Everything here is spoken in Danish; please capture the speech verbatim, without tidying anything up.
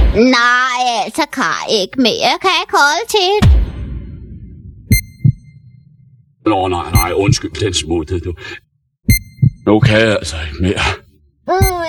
Nej, altså Kaj, ikke mere. Kan jeg ikke holde til? Nå, nej, nej, undskyld den smuttede du. Nu kan jeg altså ikke mere. Mm.